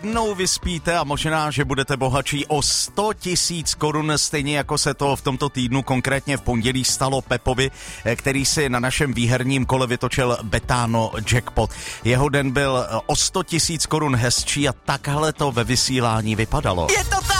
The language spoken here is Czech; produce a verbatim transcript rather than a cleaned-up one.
jednou vyspíte a možná, že budete bohatší o sto tisíc korun, stejně jako se to v tomto týdnu, konkrétně v pondělí, stalo Pepovi, který si na našem výherním kole vytočil Betano jackpot. Jeho den byl o sto tisíc korun hezčí a takhle to ve vysílání vypadalo. Je to